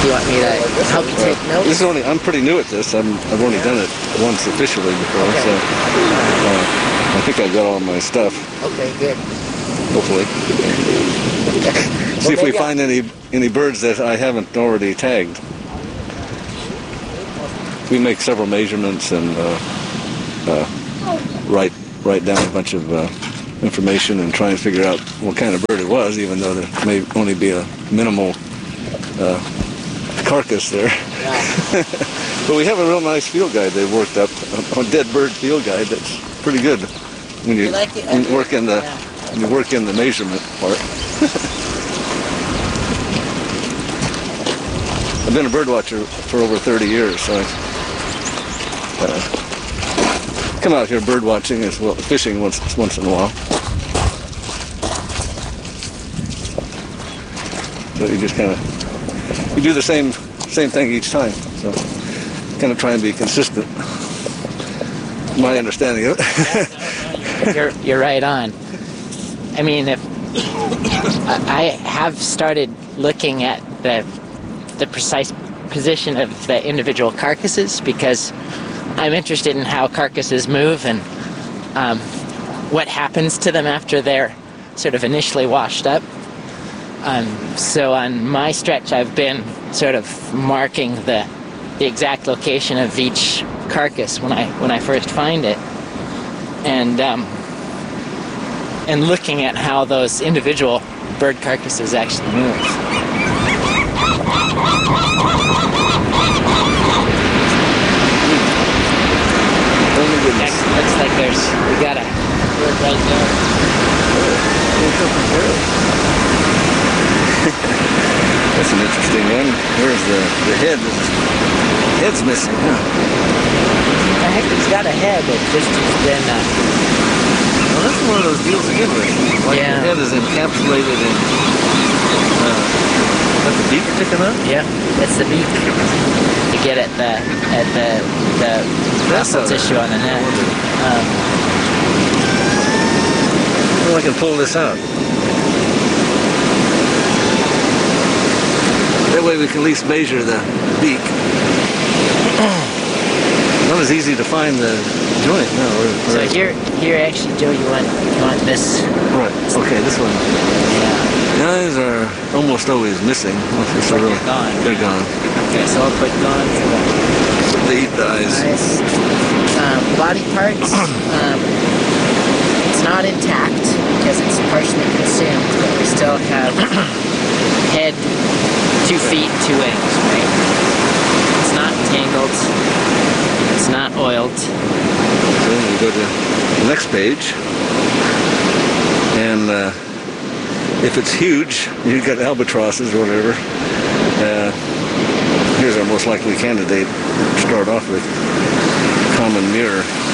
Do you want me to help you take notes? This is I'm pretty new at this. I've only done it once officially before, okay. So I think I've got all my stuff. Okay, good. Hopefully. See if we find any birds that I haven't already tagged. We make several measurements and write down a bunch of information and try and figure out what kind of bird it was, even though there may only be a minimal carcass there. Yeah. But we have a real nice field guide they worked up, a dead bird field guide that's pretty good when you work in the measurement part. I've been a bird watcher for over 30 years, so I come out here bird watching as well, fishing once in a while. So you just kind of do the same thing each time. So kind of try and be consistent. My understanding of it. You're right on. I mean, if I have started looking at the precise position of the individual carcasses because I'm interested in how carcasses move and what happens to them after they're sort of initially washed up. So on my stretch, I've been sort of marking the exact location of each carcass when I first find it, and looking at how those individual bird carcasses actually move. Looks like we got a bird right there. That's an interesting one. Where's the head? The head's missing, huh? I think he's got a head that just has been... Well, that's one of those deals again, like the head is encapsulated in... That's the beak sticking up? Yeah, that's the beak. You get at the muscle tissue on the neck. Well, I can pull this out. That way we can at least measure the beak. Not as easy to find the joint. No. So here actually, Joe, you want this? Right. Okay, this one. Yeah. Eyes are almost always missing. They're gone. They're gone. Okay, so I'll put gone for They eat the eyes. Body parts. It's not intact because it's partially consumed, but we still have head, 2 feet, 2 wings, right? It's not tangled. It's not oiled. So we go to the next page. And if it's huge, you've got albatrosses or whatever. Here's our most likely candidate to start off with. Common mirror.